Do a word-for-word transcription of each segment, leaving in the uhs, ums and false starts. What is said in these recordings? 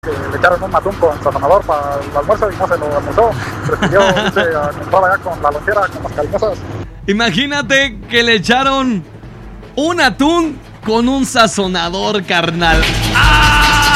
Le echaron un atún con sazonador para el almuerzo y no se lo almorzó. Prefirió irse a comprar allá con la lonchera, con las cariñosas. Imagínate que le echaron un atún con un sazonador, carnal. ¡Ah!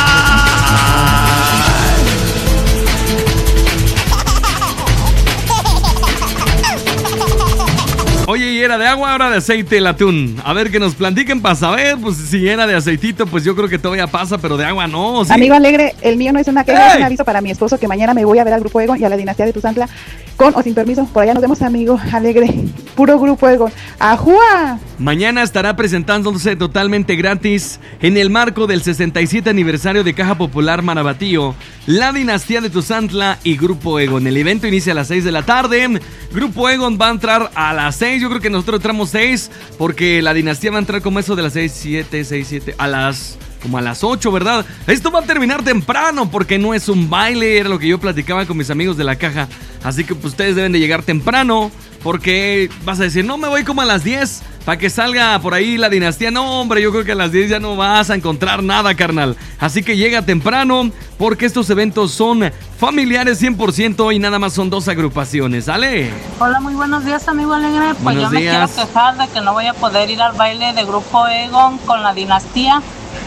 Oye, ¿y era de agua o era de aceite el atún? A ver, que nos platiquen para saber, pues si era de aceitito, pues yo creo que todavía pasa, pero de agua no, ¿sí? Amigo Alegre, el mío no es una queja, ¡Ey! es un aviso para mi esposo que mañana me voy a ver al Grupo Egon y a la dinastía de Tuzantla, con o sin permiso. Por allá nos vemos, amigo Alegre. Puro Grupo Egon. ¡Ajúa! Mañana estará presentándose totalmente gratis en el marco del sesenta y siete aniversario de Caja Popular Marabatío, la dinastía de Tuzantla y Grupo Egon. El evento inicia a las seis de la tarde. Grupo Egon va a entrar a las seis. Yo creo que nosotros entramos seis, porque la dinastía va a entrar como eso de las seis, siete, seis, siete, a las... como a las ocho, ¿verdad? Esto va a terminar temprano porque no es un baile, era lo que yo platicaba con mis amigos de la caja. Así que pues, ustedes deben de llegar temprano, porque vas a decir, no, me voy como a las diez para que salga por ahí la dinastía. No, hombre, yo creo que a las diez ya no vas a encontrar nada, carnal. Así que llega temprano, porque estos eventos son familiares cien por ciento y nada más son dos agrupaciones, ¿sale? Hola, muy buenos días, amigo Alegre. Pues Buenos yo me días. quiero quejar de que no voy a poder ir al baile de Grupo Egon con la dinastía.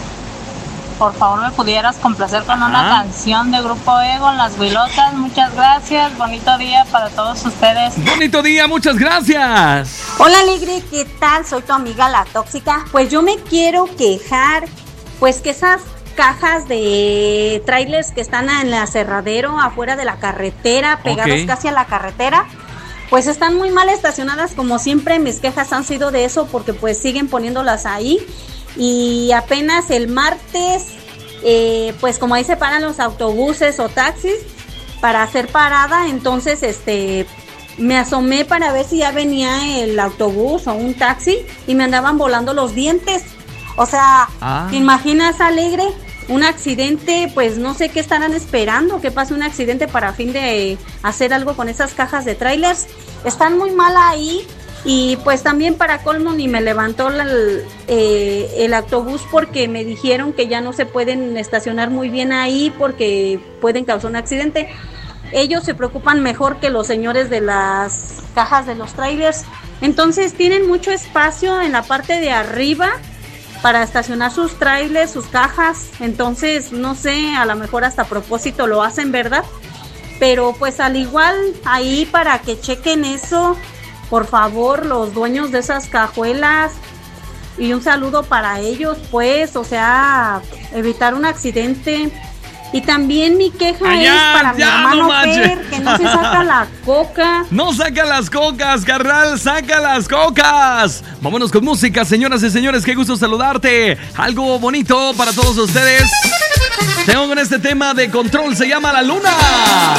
Por favor, me pudieras complacer con una Ajá. canción de Grupo Egon, Las Huilotas. Muchas gracias, bonito día para todos ustedes. Bonito día, muchas gracias. Hola Alegre, ¿qué tal? Soy tu amiga La Tóxica. Pues yo me quiero quejar, pues que esas cajas de trailers que están en el aserradero, afuera de la carretera, pegados Ok. casi a la carretera, pues están muy mal estacionadas. Como siempre, mis quejas han sido de eso, porque pues siguen poniéndolas ahí. Y apenas el martes, eh, pues como ahí se paran los autobuses o taxis para hacer parada, entonces este me asomé para ver si ya venía el autobús o un taxi y me andaban volando los dientes. O sea, Ah. ¿te imaginas, Alegre? Un accidente, pues no sé qué estarán esperando, que pase un accidente para fin de hacer algo con esas cajas de trailers. Están muy mal ahí. Y pues también para colmo ni me levantó la, eh, el autobús, porque me dijeron que ya no se pueden estacionar muy bien ahí porque pueden causar un accidente. Ellos se preocupan mejor que los señores de las cajas de los trailers. Entonces tienen mucho espacio en la parte de arriba para estacionar sus trailers, sus cajas. Entonces no sé, a lo mejor hasta a propósito lo hacen, ¿verdad? Pero pues al igual ahí para que chequen eso, por favor, los dueños de esas cajuelas, y un saludo para ellos, pues, o sea, evitar un accidente. Y también mi queja Ay, es ya, para mi ya, hermano no manches. Per, que no se saca la coca. No saca las cocas, carnal, saca las cocas. Vámonos con música, señoras y señores, qué gusto saludarte. Algo bonito para todos ustedes. Tengo con este tema de Control, se llama La Luna.